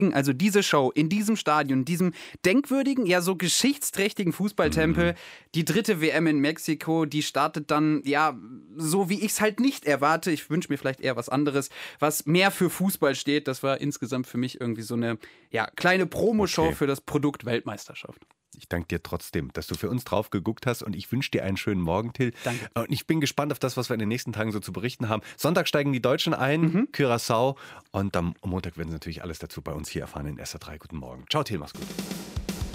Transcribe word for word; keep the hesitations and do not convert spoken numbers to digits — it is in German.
Also diese Show in diesem Stadion, diesem denkwürdigen, ja so geschichtsträchtigen Fußballtempel, mhm. die dritte W M in Mexiko, die startet dann, ja, so wie ich es halt nicht erwarte. Ich wünsche mir vielleicht eher was anderes, was mehr für Fußball steht. Das war insgesamt für mich irgendwie so eine ja, kleine Promoshow okay. für das Produkt Weltmeisterschaft. Ich danke dir trotzdem, dass du für uns drauf geguckt hast und ich wünsche dir einen schönen Morgen, Till. Danke. Und ich bin gespannt auf das, was wir in den nächsten Tagen so zu berichten haben. Sonntag steigen die Deutschen ein, mhm. Curaçao und am Montag werden sie natürlich alles dazu bei uns hier erfahren in S R drei. Guten Morgen. Ciao, Till, mach's gut.